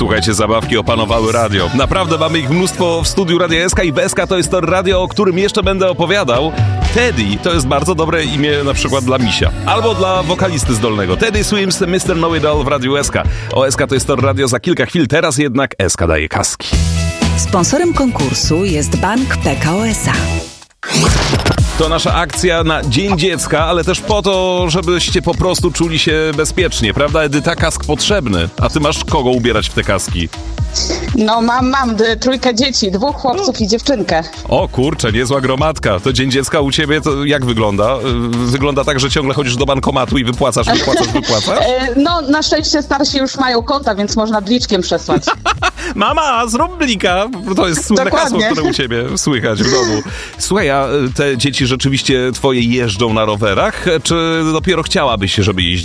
Słuchajcie, zabawki opanowały radio. Naprawdę mamy ich mnóstwo w studiu Radia SK i SK to jest to radio, o którym jeszcze będę opowiadał. Teddy to jest bardzo dobre imię na przykład dla misia. Albo dla wokalisty zdolnego. Teddy Swims, Mr. Know It All w Radiu SK. O SK to jest to radio za kilka chwil. Teraz jednak SK daje kaski. Sponsorem konkursu jest Bank Pekao S.A. To nasza akcja na Dzień Dziecka, ale też po to, żebyście po prostu czuli się bezpiecznie, prawda, Edyta? Kask potrzebny. A ty masz kogo ubierać w te kaski? No mam trójkę dzieci, 2 chłopców i dziewczynkę. O kurczę, niezła gromadka. To Dzień Dziecka u ciebie to jak wygląda? Wygląda tak, że ciągle chodzisz do bankomatu i wypłacasz? No na szczęście starsi już mają konta, więc można bliczkiem przesłać. Mama, zrób blika! To jest słynne hasło, które u ciebie słychać w domu. Słuchaj, a te dzieci rzeczywiście twoje jeżdżą na rowerach, czy dopiero chciałabyś, żeby jeździć?